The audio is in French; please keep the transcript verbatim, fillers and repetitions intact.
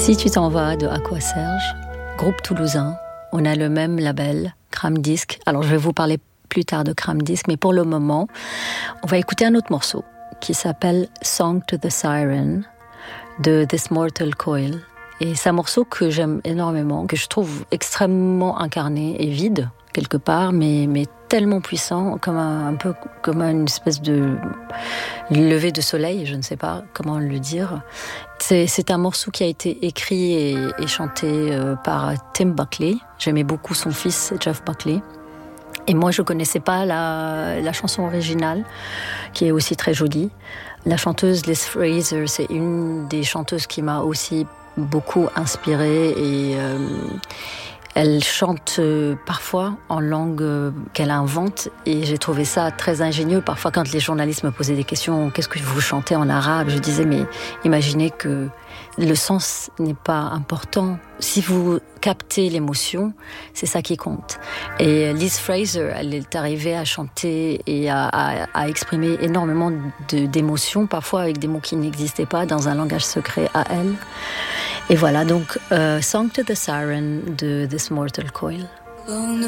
Si tu t'en vas de Aqua Serge, groupe toulousain, on a le même label, Cram Disc. Alors je vais vous parler plus tard de Cram Disc, mais pour le moment, on va écouter un autre morceau qui s'appelle Song to the Siren de This Mortal Coil. Et c'est un morceau que j'aime énormément, que je trouve extrêmement incarné et vide quelque part, mais, mais tellement puissant, comme un, un peu comme une espèce de lever de soleil, je ne sais pas comment le dire. C'est, c'est un morceau qui a été écrit et, et chanté euh, par Tim Buckley. J'aimais beaucoup son fils, Jeff Buckley. Et moi, je ne connaissais pas la, la chanson originale, qui est aussi très jolie. La chanteuse Liz Fraser, c'est une des chanteuses qui m'a aussi beaucoup inspirée et euh, elle chante euh, parfois en langue euh, qu'elle invente et j'ai trouvé ça très ingénieux. Parfois, quand les journalistes me posaient des questions, qu'est-ce que vous chantez en arabe? Je disais, mais imaginez que le sens n'est pas important. Si vous captez l'émotion, c'est ça qui compte. Et Liz Fraser, elle est arrivée à chanter et à, à, à exprimer énormément de, d'émotions, parfois avec des mots qui n'existaient pas, dans un langage secret à elle. Et voilà, donc, euh, Song to the Siren de This Mortal Coil.